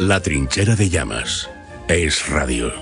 La Trinchera de Llamas. Es Radio.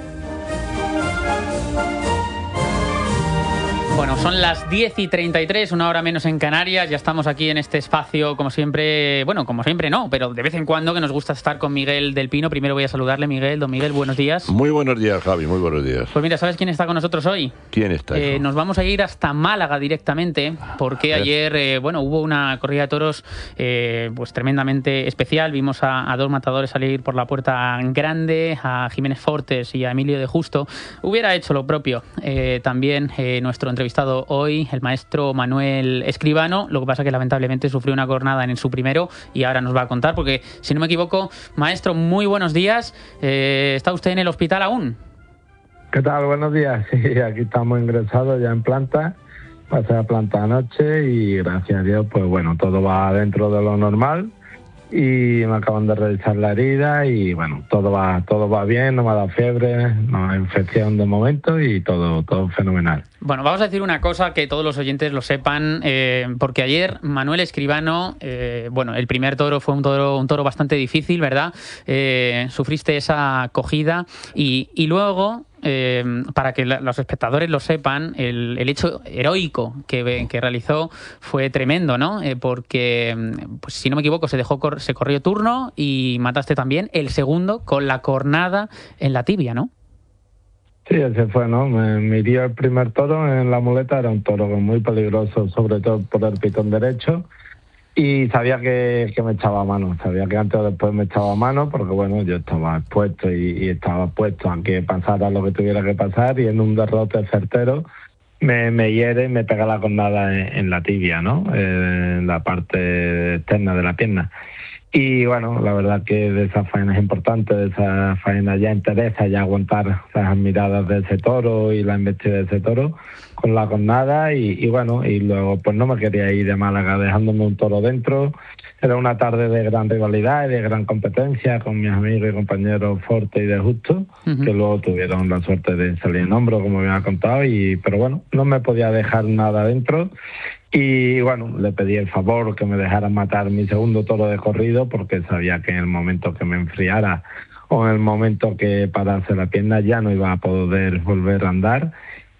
Bueno, son las 10:33, una hora menos en Canarias. Ya estamos aquí en este espacio, como siempre. Bueno, como siempre no, pero de vez en cuando que nos gusta estar con Miguel del Pino. Primero voy a saludarle, Miguel. Don Miguel, buenos días. Muy buenos días, Javi, muy buenos días. Pues mira, ¿sabes quién está con nosotros hoy? ¿Quién está? Nos vamos a ir hasta Málaga directamente, porque ayer, hubo una corrida de toros pues tremendamente especial. Vimos a dos matadores salir por la puerta grande, a Jiménez Fortes y a Emilio de Justo. Hubiera hecho lo propio también nuestro entrevistado hoy, el maestro Manuel Escribano. Lo que pasa que lamentablemente sufrió una cornada en su primero y ahora nos va a contar, porque si no me equivoco, maestro, muy buenos días. ¿Está usted en el hospital aún? ¿Qué tal? Buenos días. Sí, aquí estamos ingresados ya en planta. Pasé a planta anoche y gracias a Dios, pues bueno, todo va dentro de lo normal. Y me acaban de revisar la herida y bueno, todo va bien, no me ha dado fiebre, no hay infección de momento y todo fenomenal. Bueno, vamos a decir una cosa que todos los oyentes lo sepan, porque ayer Manuel Escribano, el primer toro fue un toro bastante difícil, ¿verdad? Sufriste esa cogida y luego, para que los espectadores lo sepan, el hecho heroico que realizó fue tremendo, ¿no? Porque, pues, si no me equivoco, se corrió turno y mataste también el segundo con la cornada en la tibia, ¿no? Sí, ese fue, ¿no? Me hirió el primer toro en la muleta, era un toro muy peligroso, sobre todo por el pitón derecho, y sabía que me echaba a mano, sabía que antes o después me echaba a mano, porque bueno, yo estaba expuesto y estaba puesto a que pasara lo que tuviera que pasar, y en un derrote certero me hiere y me pega la cornada en la tibia, ¿no? En la parte externa de la pierna. Y bueno, la verdad que de esas faenas importantes, de esas faenas ya interesa ya aguantar las miradas de ese toro y la embestida de ese toro con la cornada y bueno, y luego pues no me quería ir de Málaga dejándome un toro dentro. Era una tarde de gran rivalidad y de gran competencia con mis amigos y compañeros Forte y de Justo, que luego tuvieron la suerte de salir en hombro, como me había contado, pero bueno, no me podía dejar nada dentro. Y bueno, le pedí el favor que me dejaran matar mi segundo toro de corrido, porque sabía que en el momento que me enfriara o en el momento que parase la pierna ya no iba a poder volver a andar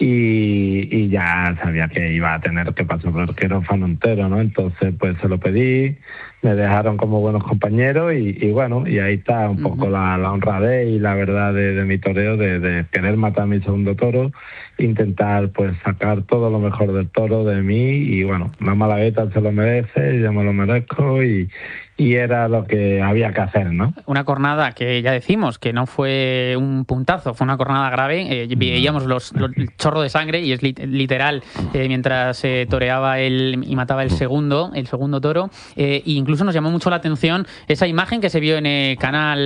y ya sabía que iba a tener que pasar por el quirófano entero, ¿no? Entonces pues se lo pedí, me dejaron como buenos compañeros y bueno, y ahí está un poco la honradez y la verdad de mi toreo, de querer matar mi segundo toro, intentar pues sacar todo lo mejor del toro de mí y bueno, la Malagueta se lo merece, yo me lo merezco y era lo que había que hacer, ¿no? Una cornada que ya decimos que no fue un puntazo, fue una cornada grave. Veíamos los chorro de sangre y es literal mientras toreaba y mataba el segundo toro. E incluso nos llamó mucho la atención esa imagen que se vio en el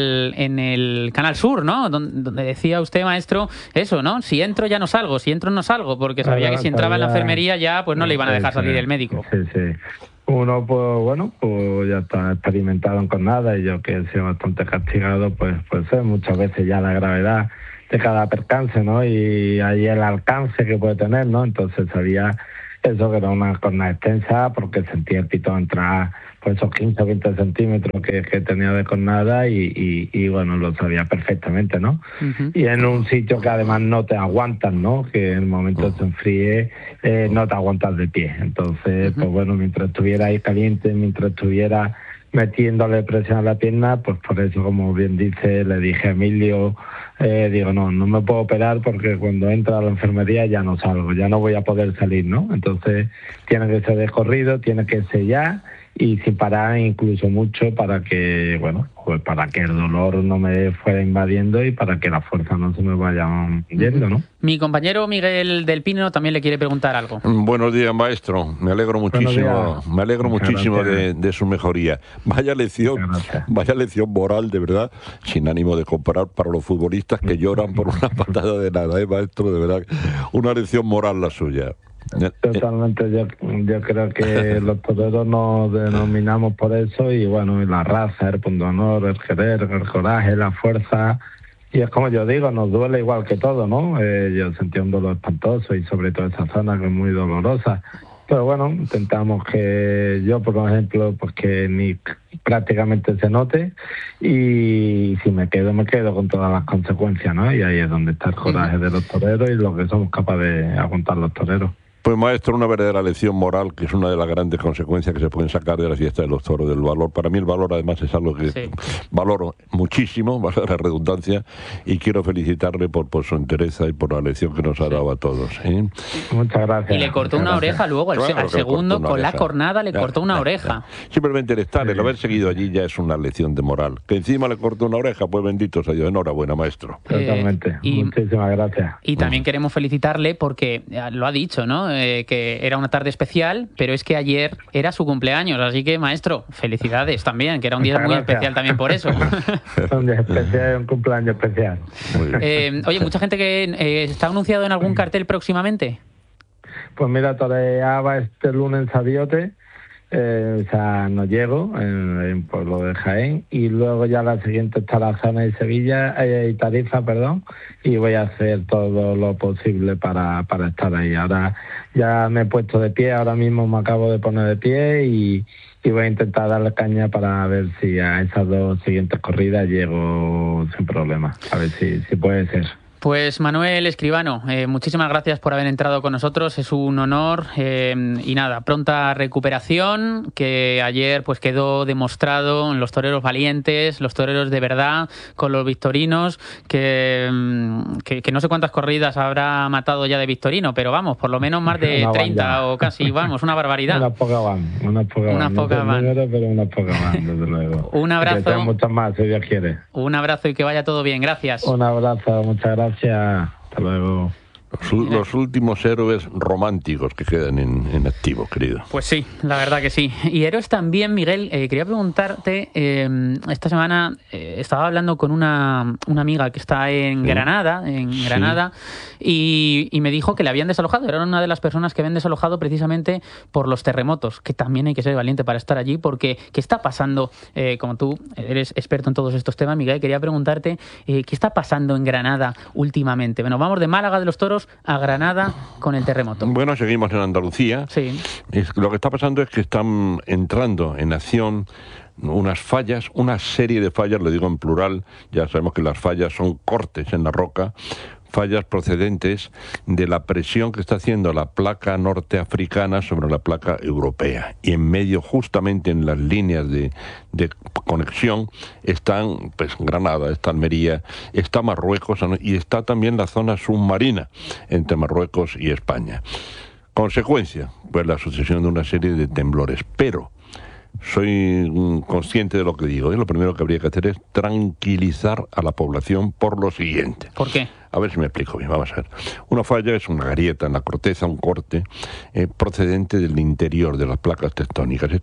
canal Sur, ¿no? Donde decía usted, maestro, eso, ¿no? Si entro ya no salgo, si entro no salgo, porque sabía que si entraba en la enfermería ya pues no le iban a dejar salir el médico. Sí. Uno, pues bueno, pues ya está experimentado en cornada y yo que he sido bastante castigado, pues sé muchas veces ya la gravedad de cada percance, ¿no? Y ahí el alcance que puede tener, ¿no? Entonces sabía eso que era una cornada extensa porque sentía el pitón entrar por esos 15 o 20 centímetros que tenía de cornada y bueno, lo sabía perfectamente, ¿no? Y en un sitio que además no te aguantas, ¿no? Que en el momento se enfríe, no te aguantas de pie. Entonces, pues bueno, mientras estuviera ahí caliente, mientras estuviera metiéndole presión a la pierna, pues por eso, como bien dice, le dije a Emilio, digo, no me puedo operar porque cuando entra a la enfermería ya no salgo, ya no voy a poder salir, ¿no? Entonces tiene que ser de corrido, tiene que ser ya y sin parar incluso mucho para que, bueno, pues para que el dolor no me fuera invadiendo y para que la fuerza no se me vaya yendo, ¿no? Mi compañero Miguel del Pino también le quiere preguntar algo. Buenos días, maestro. Me alegro muchísimo de su mejoría. Vaya lección moral, de verdad, sin ánimo de comparar, para los futbolistas que lloran por una patada de nada, maestro, de verdad. Una lección moral la suya. Totalmente, yo creo que los toreros nos denominamos por eso y bueno, la raza, el punto honor, el querer, el coraje, la fuerza, y es como yo digo, nos duele igual que todo, ¿no? Yo sentí un dolor espantoso y sobre todo esa zona que es muy dolorosa Pero bueno, intentamos que yo, por ejemplo, pues que ni prácticamente se note, y si me quedo con todas las consecuencias, ¿no? Y ahí es donde está el coraje de los toreros y lo que somos capaces de aguantar los toreros. Pues maestro, una verdadera lección moral, que es una de las grandes consecuencias que se pueden sacar de la fiesta de los toros, del valor. Para mí el valor además es algo que valoro muchísimo, valga la redundancia, y quiero felicitarle por su entereza y por la lección que nos ha dado a todos. Muchas gracias. Y le cortó una oreja luego, al segundo, con la cornada le cortó una oreja. Simplemente el estar, el haber seguido allí ya es una lección de moral. Que encima le cortó una oreja, pues bendito sea Dios. Enhorabuena, maestro. Totalmente. Muchísimas gracias. Y también queremos felicitarle porque lo ha dicho, ¿no? Que era una tarde especial, pero es que ayer era su cumpleaños, así que maestro, felicidades también, que era un día muy especial también por eso. Un día especial, un cumpleaños especial. Oye, mucha gente que está anunciado en algún cartel próximamente. Pues mira, toreaba este lunes en Sabiote, o sea, no llego, en Pueblo de Jaén, y luego ya la siguiente está la zona de Sevilla, y Tarifa, perdón, y voy a hacer todo lo posible para estar ahí. Ahora ya me he puesto de pie, ahora mismo me acabo de poner de pie y voy a intentar darle caña para ver si a esas dos siguientes corridas llego sin problema, a ver si puede ser. Pues Manuel Escribano, muchísimas gracias por haber entrado con nosotros, es un honor y nada, pronta recuperación, que ayer pues quedó demostrado en los toreros valientes, los toreros de verdad, con los victorinos, que no sé cuántas corridas habrá matado ya de victorino, pero vamos, por lo menos más de 30 o casi, vamos, una barbaridad. Unas pocas van, pero unas pocas van, desde luego. Un abrazo. Que muchas más, si Dios quiere. Un abrazo y que vaya todo bien, gracias. Un abrazo, muchas gracias. Hasta luego. Los últimos héroes románticos que quedan en activo, querido. Pues sí, la verdad que sí. Y héroes también, Miguel, quería preguntarte, esta semana estaba hablando con una amiga que está en Granada, y me dijo que le habían desalojado. Era una de las personas que habían desalojado precisamente por los terremotos, que también hay que ser valiente para estar allí, porque ¿qué está pasando? Como tú eres experto en todos estos temas, Miguel, quería preguntarte ¿qué está pasando en Granada últimamente? Bueno, vamos de Málaga de los Toros a Granada con el terremoto. Bueno, seguimos en Andalucía. Sí. Lo que está pasando es que están entrando en acción unas fallas, una serie de fallas, lo digo en plural, ya sabemos que las fallas son cortes en la roca, fallas procedentes de la presión que está haciendo la placa norteafricana sobre la placa europea. Y en medio, justamente en las líneas de conexión, están pues Granada, está Almería, está Marruecos y está también la zona submarina entre Marruecos y España. Consecuencia, pues la sucesión de una serie de temblores. Pero soy consciente de lo que digo, y lo primero que habría que hacer es tranquilizar a la población por lo siguiente. ¿Por qué? A ver si me explico bien, vamos a ver. Una falla es una grieta en la corteza, un corte procedente del interior de las placas tectónicas.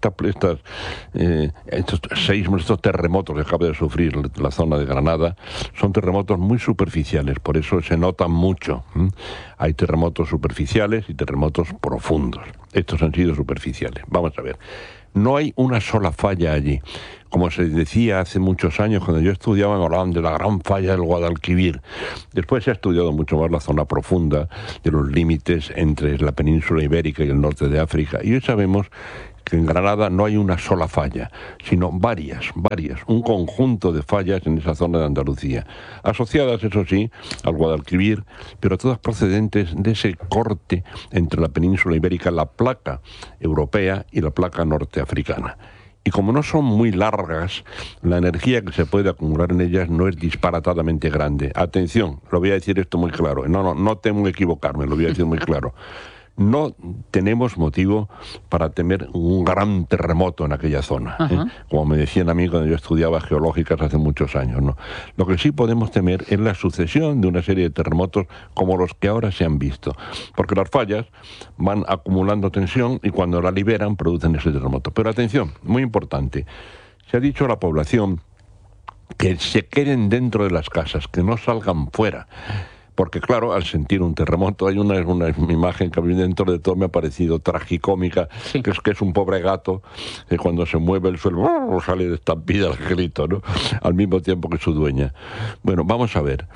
Estos terremotos que acaba de sufrir la zona de Granada son terremotos muy superficiales, por eso se notan mucho. Hay terremotos superficiales y terremotos profundos. Estos han sido superficiales. Vamos a ver. No hay una sola falla allí. Como se decía hace muchos años, cuando yo estudiaba, me hablaban de la gran falla del Guadalquivir. Después se ha estudiado mucho más la zona profunda de los límites entre la península ibérica y el norte de África. Y hoy sabemos que en Granada no hay una sola falla, sino varias, un conjunto de fallas en esa zona de Andalucía, asociadas, eso sí, al Guadalquivir, pero todas procedentes de ese corte entre la península ibérica, la placa europea y la placa norteafricana. Y como no son muy largas, la energía que se puede acumular en ellas no es disparatadamente grande. Atención, lo voy a decir esto muy claro, no temo equivocarme, lo voy a decir muy claro. No tenemos motivo para temer un gran terremoto en aquella zona, como me decían a mí cuando yo estudiaba geológicas hace muchos años, ¿no? Lo que sí podemos temer es la sucesión de una serie de terremotos como los que ahora se han visto, porque las fallas van acumulando tensión y cuando la liberan producen ese terremoto. Pero atención, muy importante, se ha dicho a la población que se queden dentro de las casas, que no salgan fuera. porque claro, al sentir un terremoto hay una imagen que a mí dentro de todo me ha parecido tragicómica, sí. que es un pobre gato que cuando se mueve el suelo sale de estampida el grito, ¿no? Al mismo tiempo que su dueña. Bueno, vamos a ver.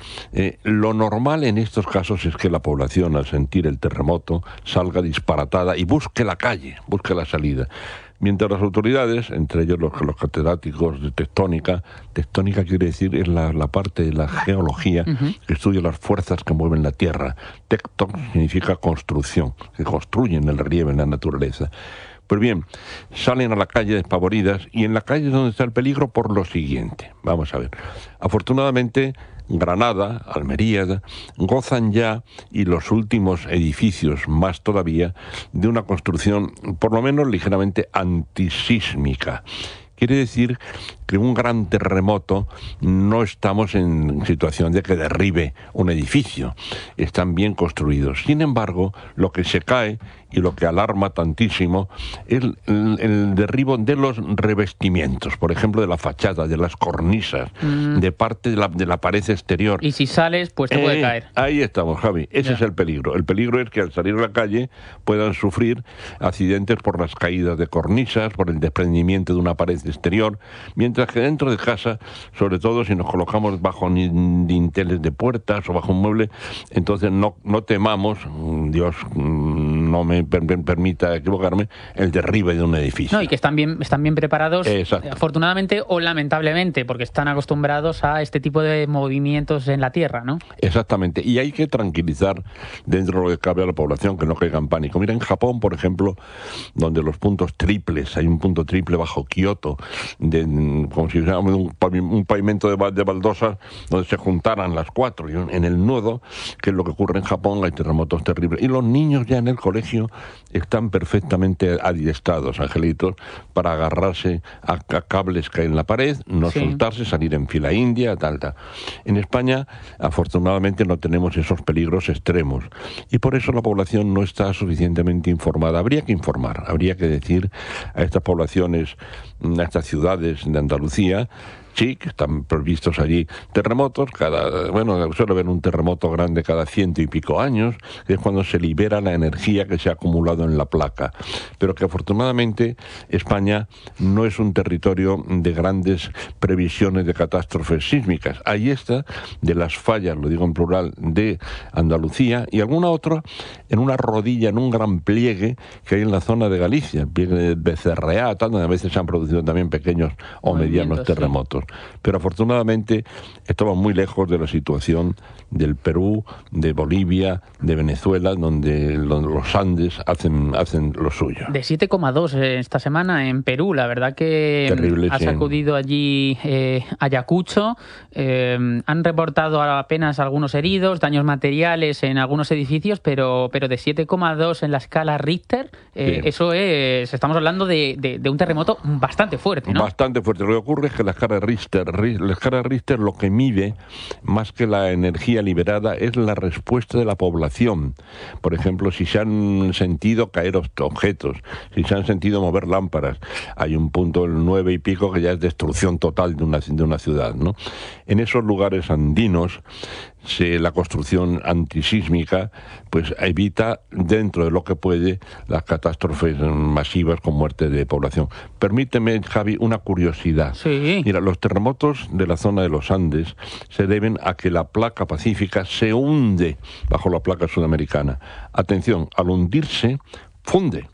Lo normal en estos casos es que la población, al sentir el terremoto, salga disparatada y busque la calle, busque la salida. Mientras las autoridades, entre ellos los catedráticos de tectónica quiere decir es la parte de la geología que estudia las fuerzas que mueven la Tierra. Tecton significa construcción, que construyen el relieve en la naturaleza. Pues bien, salen a la calle despavoridas, y en la calle es donde está el peligro por lo siguiente. Vamos a ver. Afortunadamente, Granada, Almería, gozan ya, y los últimos edificios más todavía, de una construcción por lo menos ligeramente antisísmica. Quiere decir que un gran terremoto no estamos en situación de que derribe un edificio, están bien construidos. Sin embargo, lo que se cae y lo que alarma tantísimo es el derribo de los revestimientos, por ejemplo, de la fachada, de las cornisas, de parte de la pared exterior. Y si sales, pues te puede caer. Ahí estamos, Javi. Ese es el peligro. El peligro es que al salir a la calle puedan sufrir accidentes por las caídas de cornisas, por el desprendimiento de una pared exterior, mientras que dentro de casa, sobre todo si nos colocamos bajo dinteles de puertas o bajo un mueble, entonces no temamos, Dios no me permita equivocarme, el derribe de un edificio. No, y que están bien preparados, exacto, afortunadamente o lamentablemente, porque están acostumbrados a este tipo de movimientos en la tierra, ¿no? Exactamente, y hay que tranquilizar dentro de lo que cabe a la población, que no caiga en pánico. Mira, en Japón, por ejemplo, donde los puntos triples, hay un punto triple bajo Kioto, como si fuera un pavimento de baldosas donde se juntaran las cuatro, y en el nudo, que es lo que ocurre en Japón, hay terremotos terribles, y los niños ya en el colegio están perfectamente adiestrados, angelitos, para agarrarse a cables que hay en la pared, no soltarse, salir en fila india, tal. En España, afortunadamente, no tenemos esos peligros extremos, y por eso la población no está suficientemente informada. Habría que informar, habría que decir a estas poblaciones, a estas ciudades de Andalucía, sí, que están previstos allí terremotos, suele haber un terremoto grande cada 100 y pico años, que es cuando se libera la energía que se ha acumulado en la placa. Pero que afortunadamente España no es un territorio de grandes previsiones de catástrofes sísmicas. Ahí está, de las fallas, lo digo en plural, de Andalucía y alguna otra en una rodilla, en un gran pliegue que hay en la zona de Galicia, el pliegue de Becerreá, donde a veces se han producido también pequeños o medianos terremotos. Pero afortunadamente estamos muy lejos de la situación del Perú, de Bolivia, de Venezuela, donde los Andes hacen lo suyo. De 7,2 esta semana en Perú, la verdad que terrible, ha sacudido allí Ayacucho. Han reportado apenas algunos heridos, daños materiales en algunos edificios, pero de 7,2 en la escala Richter, eso es, estamos hablando de un terremoto bastante fuerte, ¿no? Bastante fuerte. Lo que ocurre es que la escala Richter lo que mide, más que la energía liberada, es la respuesta de la población. Por ejemplo, si se han sentido caer objetos, si se han sentido mover lámparas. Hay un punto, el 9 y pico, que ya es destrucción total de una ciudad, ¿no? En esos lugares andinos, la construcción antisísmica pues evita, dentro de lo que puede, las catástrofes masivas con muerte de población. Permíteme, Javi, una curiosidad. Sí. Mira, los terremotos de la zona de los Andes se deben a que la placa pacífica se hunde bajo la placa sudamericana. Atención, al hundirse, funde.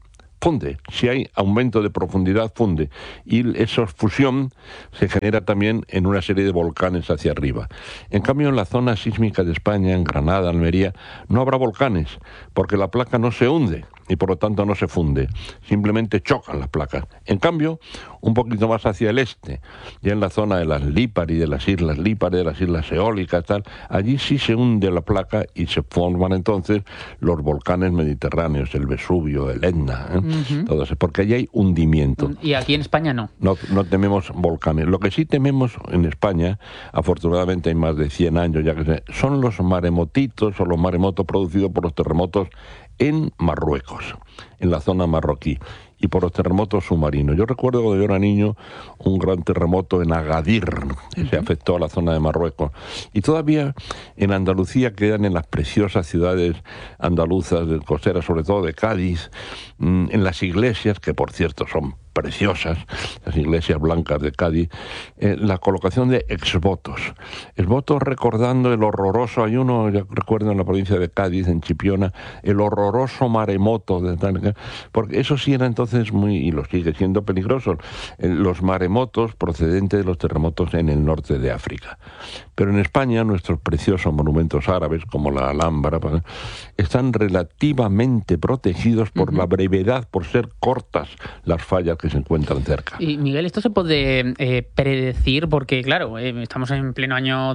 Si hay aumento de profundidad, funde. Y esa fusión se genera también en una serie de volcanes hacia arriba. En cambio, en la zona sísmica de España, en Granada, Almería, no habrá volcanes, porque la placa no se hunde y por lo tanto no se funde. Simplemente chocan las placas. En cambio, un poquito más hacia el este, ya en la zona de las Lípari, de las islas eólicas, tal, allí sí se hunde la placa y se forman entonces los volcanes mediterráneos, el Vesubio, el Etna, todos, porque allí hay hundimiento. Y aquí en España no. No tememos volcanes. Lo que sí tememos en España, afortunadamente hay más de 100 años ya que son los maremotitos o los maremotos producidos por los terremotos en Marruecos, en la zona marroquí. y por los terremotos submarinos. Yo recuerdo cuando yo era niño un gran terremoto en Agadir, que se afectó a la zona de Marruecos. Y todavía en Andalucía quedan en las preciosas ciudades andaluzas, costeras, sobre todo de Cádiz, en las iglesias, que por cierto son preciosas, las iglesias blancas de Cádiz, la colocación de exvotos recordando el horroroso, hay uno, yo recuerdo en la provincia de Cádiz, en Chipiona, el horroroso maremoto, porque eso sí era entonces y lo sigue siendo peligroso, los maremotos procedentes de los terremotos en el norte de África. Pero en España nuestros preciosos monumentos árabes, como la Alhambra, están relativamente protegidos por la brevedad, por ser cortas las fallas que se encuentran cerca. Y Miguel, esto se puede predecir porque, claro, estamos en pleno año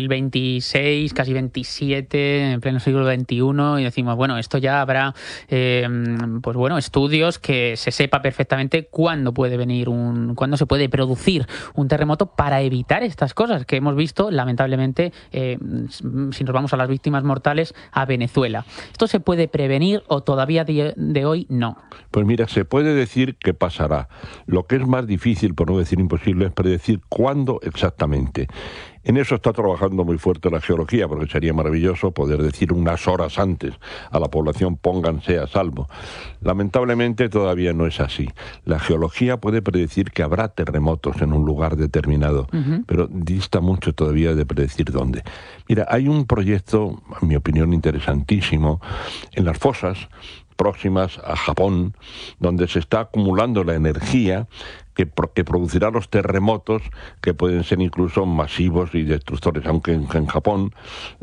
2026, casi 27, en pleno siglo XXI, y decimos, bueno, esto ya habrá, pues bueno, estudios que se sepa perfectamente cuándo puede venir cuándo se puede producir un terremoto para evitar estas cosas que hemos visto, lamentablemente, si nos vamos a las víctimas mortales, a Venezuela. ¿Esto se puede prevenir o todavía de hoy no? Pues mira, se puede decir que pasará. Lo que es más difícil, por no decir imposible, es predecir cuándo exactamente. En eso está trabajando muy fuerte la geología, porque sería maravilloso poder decir unas horas antes a la población pónganse a salvo. Lamentablemente todavía no es así. La geología puede predecir que habrá terremotos en un lugar determinado, pero dista mucho todavía de predecir dónde. Mira, hay un proyecto, en mi opinión, interesantísimo, en las fosas próximas a Japón, donde se está acumulando la energía que producirá los terremotos, que pueden ser incluso masivos y destructores, aunque en Japón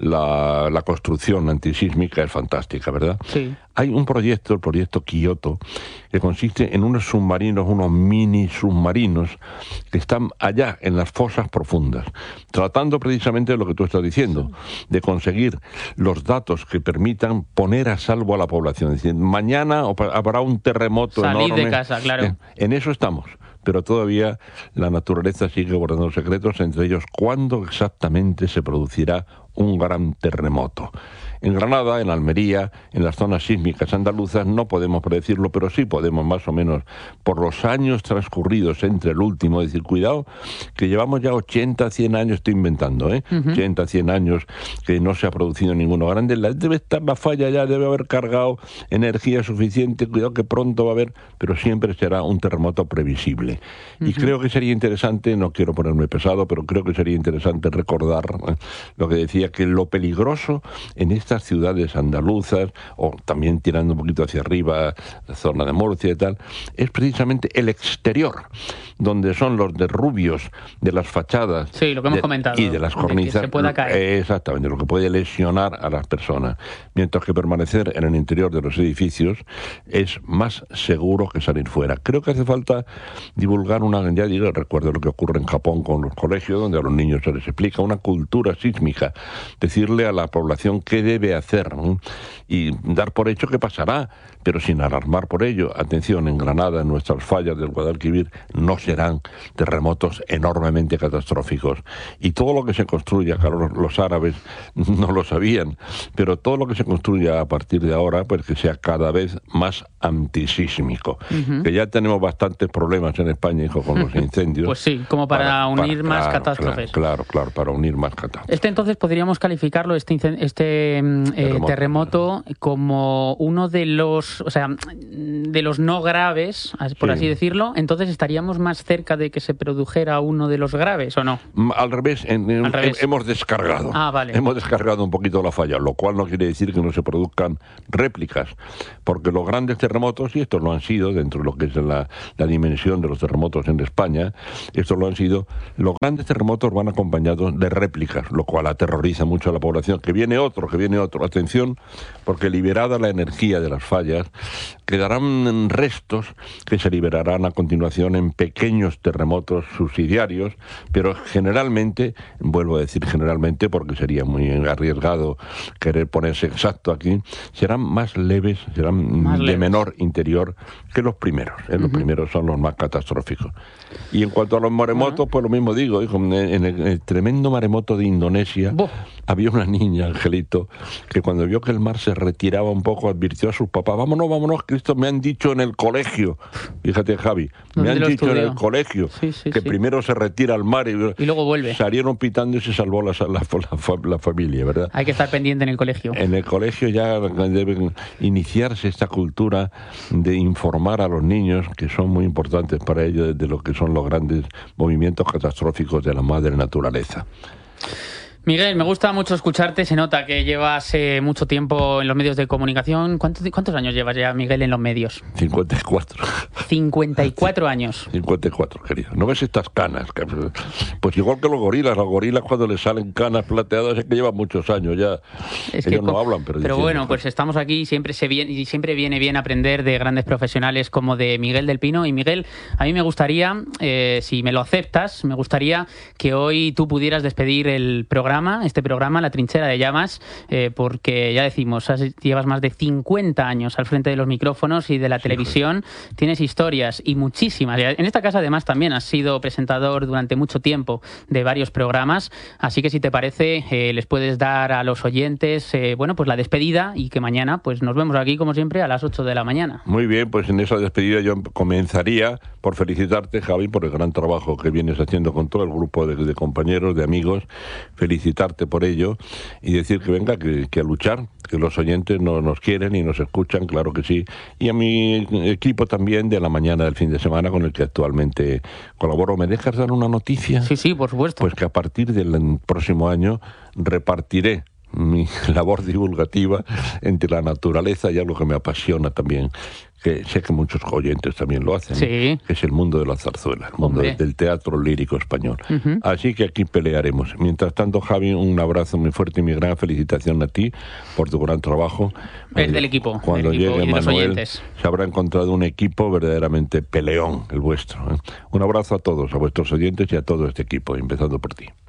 la construcción antisísmica es fantástica, ¿verdad? Sí. Hay un proyecto, el proyecto Kioto, que consiste en unos submarinos, unos mini submarinos, que están allá en las fosas profundas, tratando precisamente de lo que tú estás diciendo, de conseguir los datos que permitan poner a salvo a la población. Es decir, mañana habrá un terremoto enorme. Salir de casa, claro. En eso estamos. Pero todavía la naturaleza sigue guardando secretos, entre ellos cuándo exactamente se producirá un gran terremoto. En Granada, en Almería, en las zonas sísmicas andaluzas no podemos predecirlo, pero sí podemos más o menos, por los años transcurridos entre el último, decir, cuidado, que llevamos ya 80, 100 años, estoy inventando, 80, 100 años que no se ha producido ninguno grande, debe estar la falla ya, debe haber cargado energía suficiente, cuidado que pronto va a haber, pero siempre será un terremoto previsible. Y creo que sería interesante, no quiero ponerme pesado, pero creo que sería interesante recordar lo que decía, que lo peligroso en estas ciudades andaluzas, o también tirando un poquito hacia arriba, la zona de Murcia y tal, es precisamente el exterior, donde son los derrubios de las fachadas, sí, lo que hemos comentado, y de las cornisas, que se pueda caer. Exactamente, lo que puede lesionar a las personas, mientras que permanecer en el interior de los edificios es más seguro que salir fuera. Creo que hace falta divulgar recuerdo lo que ocurre en Japón con los colegios, donde a los niños se les explica una cultura sísmica, decirle a la población qué debe hacer, ¿no? Y dar por hecho que pasará, pero sin alarmar por ello. Atención, en Granada, en nuestras fallas del Guadalquivir, no serán terremotos enormemente catastróficos. Y todo lo que se construya, claro, los árabes no lo sabían, pero todo lo que se construya a partir de ahora, pues que sea cada vez más antisísmico. Que ya tenemos bastantes problemas en España, hijo, con los incendios. Pues sí, como para unir más catástrofes. Claro, para unir más catástrofes. Entonces podríamos calificarlo, este terremoto, como uno de los, o sea, de los no graves, por así decirlo. Entonces estaríamos más cerca de que se produjera uno de los graves, ¿o no? Al revés, hemos descargado. Vale. Hemos descargado un poquito la falla, lo cual no quiere decir que no se produzcan réplicas, porque los grandes terremotos, y estos lo han sido dentro de lo que es la dimensión de los terremotos en España, estos lo han sido, los grandes terremotos van acompañados de réplicas, lo cual aterroriza mucho a la población. Que viene otro. Atención, porque liberada la energía de las fallas, quedarán restos que se liberarán a continuación en pequeños terremotos subsidiarios, pero generalmente, vuelvo a decir generalmente porque sería muy arriesgado querer ponerse exacto aquí, serán más leves, de menor interior que los primeros. Los primeros son los más catastróficos. Y en cuanto a los maremotos, pues lo mismo digo, en el tremendo maremoto de Indonesia, había una niña, Angelito, que cuando vio que el mar se retiraba un poco, advirtió a sus papás, vámonos, Cristo, me han dicho en el colegio, fíjate, Javi, me han dicho en el colegio que primero se retira al mar y luego vuelve. Salieron pitando y se salvó la familia, ¿verdad? Hay que estar pendiente en el colegio. En el colegio ya deben iniciarse esta cultura de informar a los niños, que son muy importantes para ellos, de lo que son los grandes movimientos catastróficos de la madre naturaleza. Miguel, me gusta mucho escucharte, se nota que llevas mucho tiempo en los medios de comunicación. ¿Cuántos años llevas ya, Miguel, en los medios? 54. 54 años. 54, querido. ¿No ves estas canas? Pues igual que los gorilas cuando les salen canas plateadas es que llevan muchos años ya. Ellos no hablan, pero bueno, pues estamos aquí, siempre viene bien aprender de grandes profesionales como de Miguel del Pino. Y Miguel, a mí me gustaría, si me lo aceptas, me gustaría que hoy tú pudieras despedir este programa, La Trinchera de Llamas, porque ya decimos, llevas más de 50 años al frente de los micrófonos y de la televisión, tienes historias y muchísimas. En esta casa además también has sido presentador durante mucho tiempo de varios programas, así que si te parece les puedes dar a los oyentes pues la despedida y que mañana pues nos vemos aquí como siempre a las 8 de la mañana. Muy bien, pues en esa despedida yo comenzaría por felicitarte, Javi, por el gran trabajo que vienes haciendo con todo el grupo de compañeros, de amigos. Felicitarte por ello y decir que venga, que a luchar, que los oyentes nos quieren y nos escuchan, claro que sí, y a mi equipo también de la mañana del fin de semana con el que actualmente colaboro. ¿Me dejas dar una noticia? Sí, por supuesto. Pues que a partir del próximo año repartiré mi labor divulgativa entre la naturaleza y algo que me apasiona también, que sé que muchos oyentes también lo hacen, que es el mundo de la zarzuela, el mundo del teatro lírico español. Así que aquí pelearemos. Mientras tanto, Javi, un abrazo muy fuerte y mi gran felicitación a ti por tu gran trabajo. Es del equipo. Cuando llegue Manuel, se habrá encontrado un equipo verdaderamente peleón, el vuestro. Un abrazo a todos, a vuestros oyentes y a todo este equipo, empezando por ti.